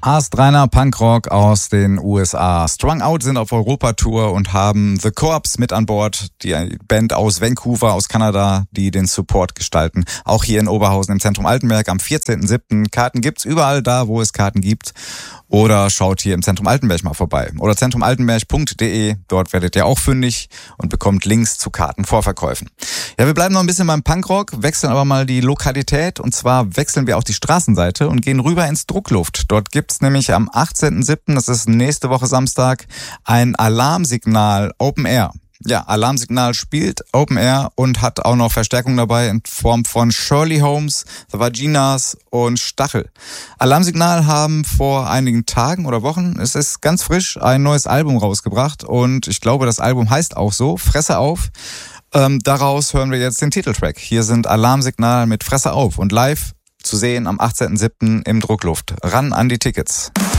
Astreiner Punkrock aus den USA. Strung Out sind auf Europatour und haben The Corps mit an Bord, die Band aus Vancouver, aus Kanada, die den Support gestalten. Auch hier in Oberhausen im Zentrum Altenberg am 14.07. Karten gibt's überall da, wo es Karten gibt. Oder schaut hier im Zentrum Altenberg mal vorbei. Oder zentromaltenberg.de, dort werdet ihr auch fündig und bekommt Links zu Kartenvorverkäufen. Ja, wir bleiben noch ein bisschen beim Punkrock, wechseln aber mal die Lokalität. Und zwar wechseln wir auch die Straßenseite und gehen rüber ins Druckluft. Dort gibt's nämlich am 18.07., das ist nächste Woche Samstag, ein Alarmsignal Open Air. Ja, Alarmsignal spielt Open Air und hat auch noch Verstärkung dabei in Form von Shirley Holmes, The Vaginas und Stachel. Alarmsignal haben vor einigen Tagen oder Wochen, es ist ganz frisch, ein neues Album rausgebracht und ich glaube, das Album heißt auch so, Fresse auf. Daraus hören wir jetzt den Titeltrack. Hier sind Alarmsignal mit Fresse auf und live zu sehen am 18.07. im Druckluft. Ran an die Tickets.